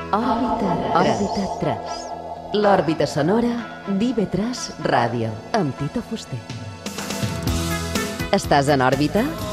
Òrbita 3. L'òrbita sonora d'IV3 Ràdio, amb Tito Fuster. Estàs en òrbita?